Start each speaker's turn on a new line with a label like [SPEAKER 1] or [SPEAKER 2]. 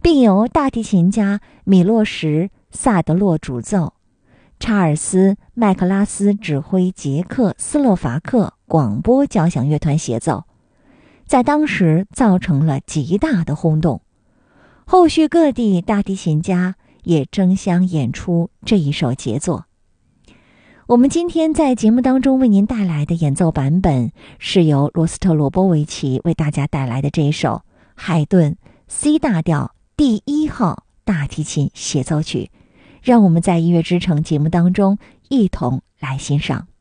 [SPEAKER 1] 并由大提琴家米洛什·萨德洛主奏，查尔斯·麦克拉斯指挥捷克斯洛伐克广播交响乐团协奏，在当时造成了极大的轰动。后续各地大提琴家也争相演出这一首杰作。我们今天在节目当中为您带来的演奏版本，是由罗斯特罗波维奇为大家带来的这一首海顿 C 大调第1号大提琴协奏曲。让我们在音乐之城节目当中一同来欣赏。